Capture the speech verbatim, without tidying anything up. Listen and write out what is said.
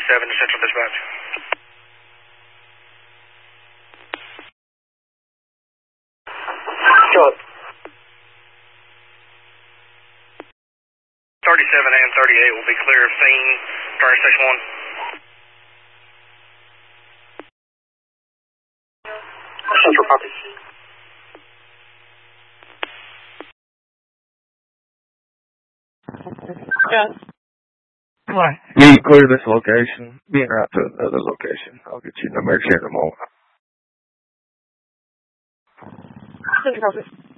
thirty-seven to Central Dispatch. Sure. thirty-seven and thirty-eight will be clear of scene. Turn station one. Central copy. Yeah. Right. You clear this location. Being right to another location. I'll get you numbers here in a moment. Central copy.